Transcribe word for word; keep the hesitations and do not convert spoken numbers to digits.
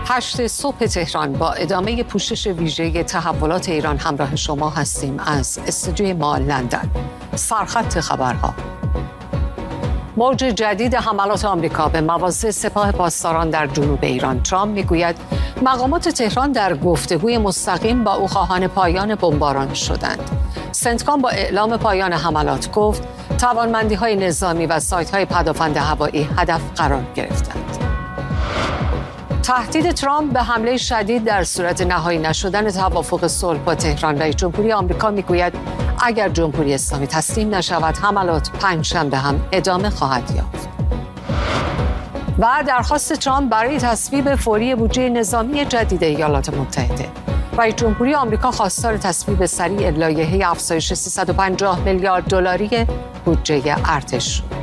هشت صبح تهران با ادامه پوشش ویژه تحولات ایران همراه شما هستیم از استودیوی ما لندن. سرخط خبرها. موج جدید حملات آمریکا به مواضع سپاه پاسداران در جنوب ایران. ترامپ میگوید مقامات تهران در گفتگوی مستقیم با او خواهان پایان بمباران شدند. سنتکام با اعلام پایان حملات گفت توانمندی‌های نظامی و سایت‌های پدافند هوایی هدف قرار گرفتند. تهدید ترامپ به حمله شدید در صورت نهایی نشدن توافق صلح با تهران. رئیس جمهوری آمریکا میگوید اگر جمهوری اسلامی تسلیم نشود حملات پنجشنبه هم ادامه خواهد یافت. و درخواست ترامپ برای تصویب فوری بودجه نظامی جدید ایالات متحده. رئیس جمهوری آمریکا خواستار تصویب سریع لایحه افزایش سیصد و پنجاه میلیارد دلاری بودجه ارتش شد.